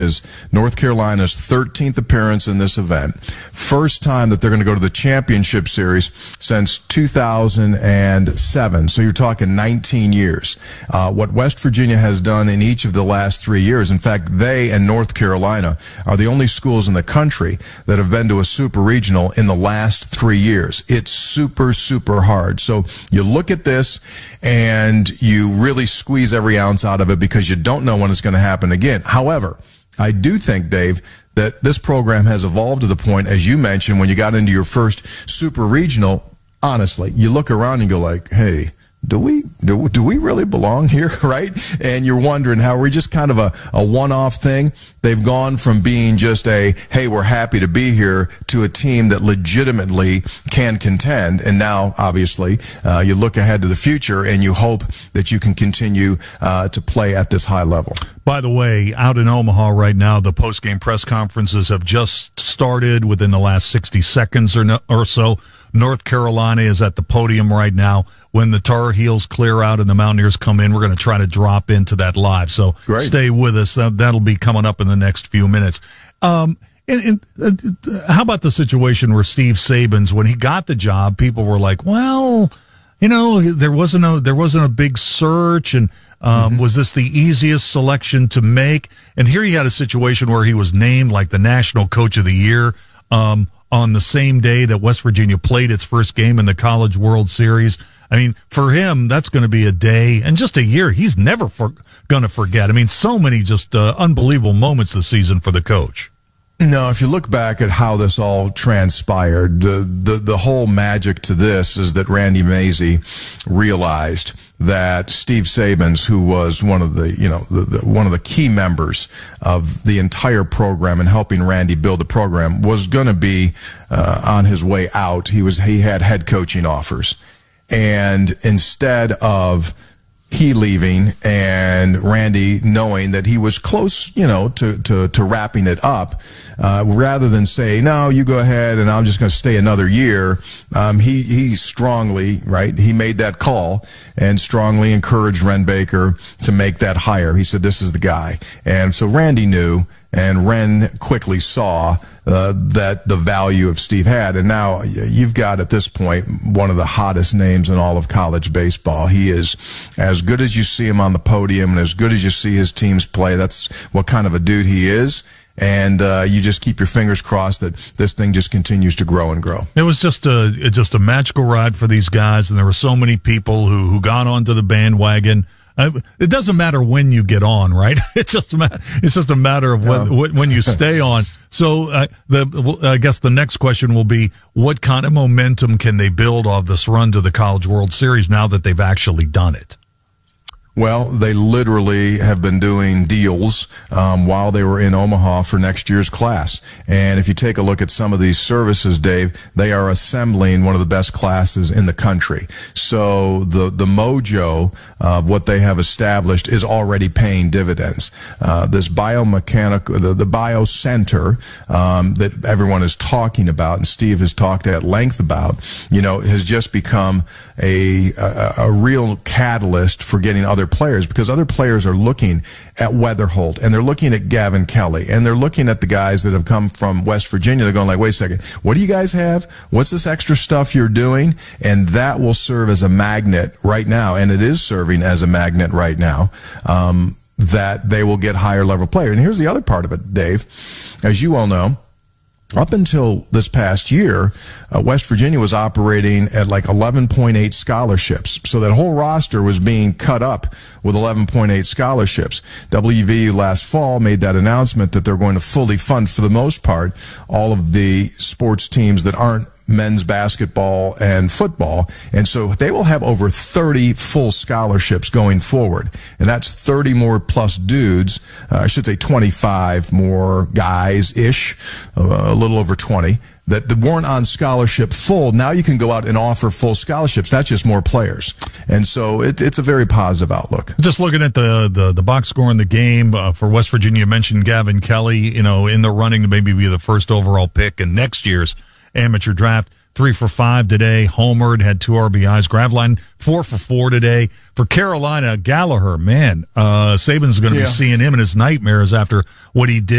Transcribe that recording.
is North Carolina's 13th appearance in this event. First time that they're going to go to the championship series since 2007. So you're talking 19 years. What West Virginia has done in each of the last 3 years, in fact, they and North Carolina are the only schools in the country that have been to a super regional in the last 3 years. It's super, super hard. So you look at this and you really squeeze every ounce out of it because you don't know when it's going to happen again. However, I do think, Dave, that this program has evolved to the point, as you mentioned, when you got into your first super regional, honestly, you look around and go like, hey, do we really belong here, right? And you're wondering how we're just kind of a one-off thing. They've gone from being just a, hey, we're happy to be here, to a team that legitimately can contend. And now, obviously, you look ahead to the future and you hope that you can continue to play at this high level. By the way, out in Omaha right now, the post-game press conferences have just started within the last 60 seconds or so. North Carolina is at the podium right now. When the Tar Heels clear out and the Mountaineers come in, we're going to try to drop into that live. So Great. Stay with us. That'll be coming up in the next few minutes. How about the situation where Steve Sabins, when he got the job, people were like, well, you know, there wasn't a big search, and was this the easiest selection to make? And here he had a situation where he was named like the National Coach of the Year on the same day that West Virginia played its first game in the College World Series. I mean, for him, that's going to be a day and just a year he's never going to forget. I mean, so many just unbelievable moments this season for the coach. No, if you look back at how this all transpired, the whole magic to this is that Randy Mazey realized that Steve Sabins, who was one of the, one of the key members of the entire program and helping Randy build the program, was going to be on his way out. He had head coaching offers, and instead of he leaving and Randy knowing that he was close, to wrapping it up, rather than say, no, you go ahead and I'm just going to stay another year, he strongly, right, he made that call and strongly encouraged Ren Baker to make that hire. He said, this is the guy. And so Randy knew, and Ren quickly saw that the value of Steve had. And now you've got, at this point, one of the hottest names in all of college baseball. He is as good as you see him on the podium and as good as you see his teams play. That's what kind of a dude he is. And you just keep your fingers crossed that this thing just continues to grow and grow. It was just a magical ride for these guys, and there were so many people who got onto the bandwagon. It doesn't matter when you get on, right? It's just a matter of when you stay on. So I guess the next question will be, what kind of momentum can they build off this run to the College World Series now that they've actually done it? Well, they literally have been doing deals while they were in Omaha for next year's class. And if you take a look at some of these services, Dave, they are assembling one of the best classes in the country. So the mojo of what they have established is already paying dividends. This biomechanical, the bio center that everyone is talking about, and Steve has talked at length about, has just become a real catalyst for getting other players, because other players are looking at Weatherholt, and they're looking at Gavin Kelly, and they're looking at the guys that have come from West Virginia. They're going like, wait a second, what do you guys have? What's this extra stuff you're doing? And that will serve as a magnet right now, and it is serving as a magnet right now, that they will get higher level players. And here's the other part of it, Dave. As you all know, up until this past year, West Virginia was operating at like 11.8 scholarships. So that whole roster was being cut up with 11.8 scholarships. WVU last fall made that announcement that they're going to fully fund, for the most part, all of the sports teams that aren't men's basketball and football. And so they will have over 30 full scholarships going forward. And that's 30 more plus dudes. I should say 25 more guys-ish, a little over 20, that weren't on scholarship full. Now you can go out and offer full scholarships. That's just more players. And so it's a very positive outlook. Just looking at the box score in the game for West Virginia, you mentioned Gavin Kelly, in the running to maybe be the first overall pick in next year's amateur draft. 3 for 5 today, homered, had 2 RBIs. Gravline 4 for 4 today. For Carolina, Gallagher, man, Saban's going to be seeing him in his nightmares after what he did.